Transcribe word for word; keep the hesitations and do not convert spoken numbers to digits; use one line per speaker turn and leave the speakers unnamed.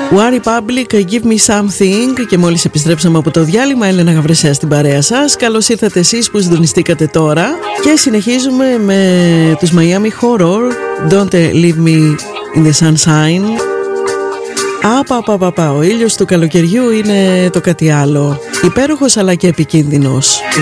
One Republic, Give Me Something. Και μόλις επιστρέψαμε από το διάλειμμα, Έλενα Γαβρεσέα στην παρέα σας. Καλώς ήρθατε εσείς που συντονιστήκατε τώρα. Και συνεχίζουμε με τους Miami Horror, Don't Leave Me in the Sunshine. Απαπαπαπα, ο ήλιος του καλοκαιριού είναι το κάτι άλλο. Υπέροχος αλλά και επικίνδυνος.